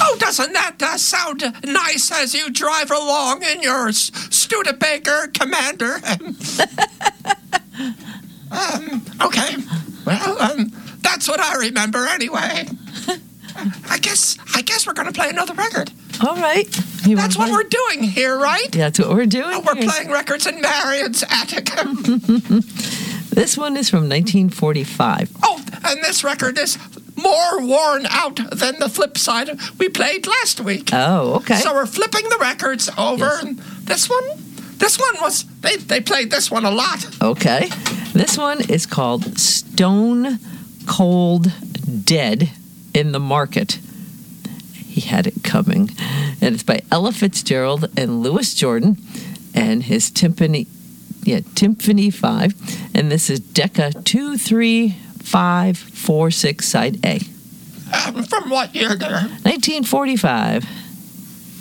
Oh, doesn't that sound nice as you drive along in your Studebaker Commander? Okay. Well, that's what I remember anyway. I guess we're going to play another record. All right. That's what we're doing here, right? Yeah, that's what we're doing. We're playing records in Marion's attic. This one is from 1945. Oh, and this record is more worn out than the flip side we played last week. Oh, okay. So we're flipping the records over. Yes. And this one was, they played this one a lot. Okay. This one is called Stone Cold Dead in the Market. He had it coming. And it's by Ella Fitzgerald and Louis Jordan and his Timpani 5. And this is Decca 23546 side A. From what year there? 1945.